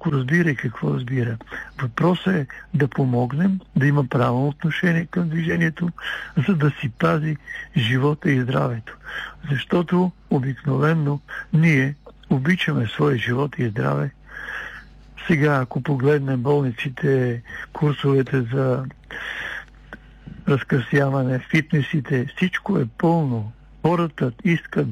ако разбира и какво разбира. Въпросът е да помогнем, да има правилно отношение към движението, за да си пази живота и здравето. Защото обикновено ние обичаме своя живот и здраве. Сега, ако погледнем болниците, курсовете за разкрасяване, фитнесите, всичко е пълно. Хората искат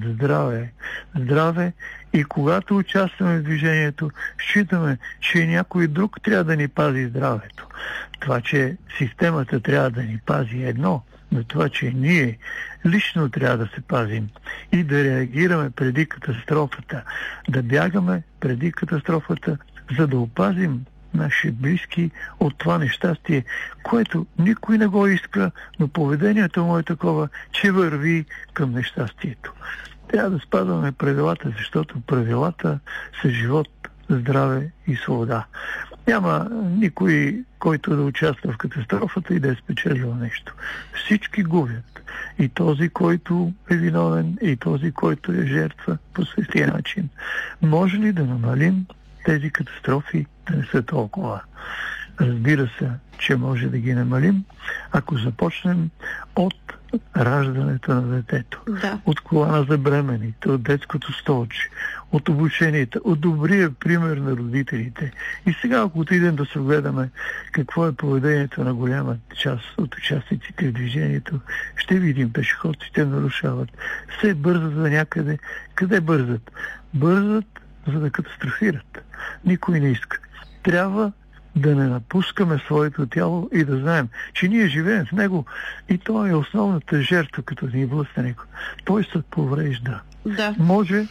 здраве и когато участваме в движението, считаме, че някой друг трябва да ни пази здравето. Това, че системата трябва да ни пази едно, но това, че ние лично трябва да се пазим и да реагираме преди катастрофата, да бягаме преди катастрофата, за да опазим наши близки от това нещастие, което никой не го иска, но поведението му е такова, че върви към нещастието. Трябва да спазваме правилата, защото правилата са живот, здраве и свобода. Няма никой, който да участва в катастрофата и да е спечелил нещо. Всички губят. И този, който е виновен, и този, който е жертва по същия начин. Може ли да намалим тези катастрофи да не са толкова? Разбира се, че може да ги намалим, ако започнем от раждането на детето, от колана за бременните, от детското столче, от обучението, от добрия пример на родителите. И сега, ако отидем да се гледаме какво е поведението на голяма част от участниците в движението, ще видим пешеходците нарушават. Все бързат за някъде. Къде бързат? Бързат, за да катастрофират. Никой не иска. Трябва да не напускаме своето тяло и да знаем, че ние живеем в него и то е основната жертва, като ни блъсне него. Той се поврежда. Да. Може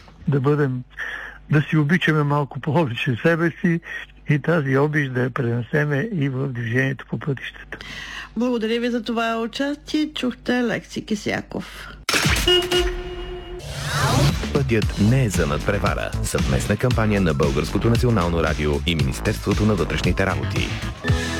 да си обичаме малко повече себе си и тази обич да я пренесеме и в движението по пътищата. Благодаря ви за това участие. Чухте Алекси Кисяков. Пътят не е за надпревара. Съвместна кампания на Българското национално радио и Министерството на вътрешните работи.